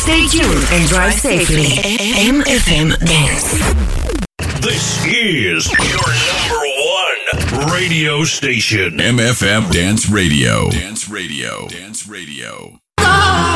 Stay tuned and drive safely. MFM Dance. This is your number one radio station. MFM Dance Radio. Dance Radio. Dance Radio.